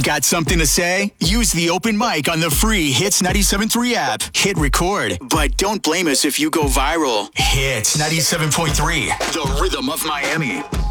Got something to say? Use the open mic on the free Hits 97.3 app. Hit record, but don't blame us if you go viral. Hits 97.3, the rhythm of Miami.